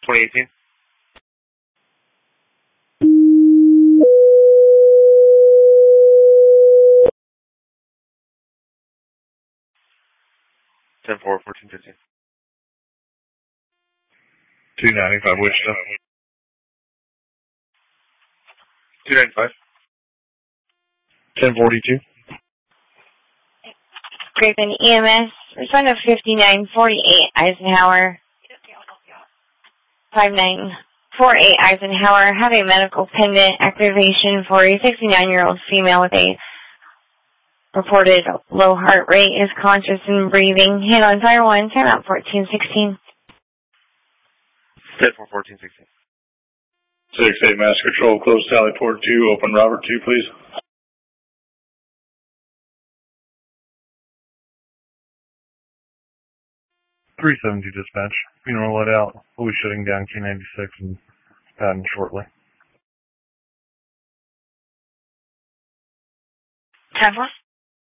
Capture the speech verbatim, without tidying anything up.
twenty eighteen. ten four, fourteen fifteen. two ninety-five Wichita. two ninety-five. ten forty-two. Griffin E M S, respond to fifty-nine forty-eight Eisenhower. five nine four eight Eisenhower, have a medical pendant activation for a sixty-nine-year-old female with a reported low heart rate, is conscious and breathing. Hand on fire one, time out fourteen sixteen. ten four, fourteen sixteen. six eight Mass Control, close Sally Port two, open Robert two, please. three seventy dispatch. Funeral let out. We'll be shutting down K ninety-six and Patton shortly. ten four.